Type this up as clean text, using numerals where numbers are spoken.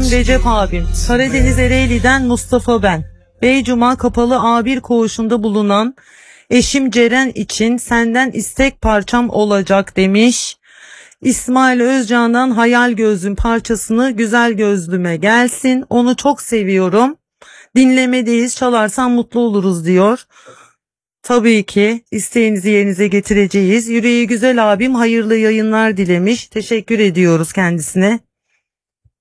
Recep abim. Karadeniz Ereğli'den Mustafa ben. Beycuma Kapalı A1 koğuşunda bulunan eşim Ceren için senden istek parçam olacak demiş. İsmail Özcan'dan Hayal Gözlüm parçasını güzel gözlüme gelsin. Onu çok seviyorum. Dinlemedeyiz, çalarsan mutlu oluruz diyor. Tabii ki isteğinizi yerinize getireceğiz. Yüreği güzel abim hayırlı yayınlar dilemiş. Teşekkür ediyoruz kendisine.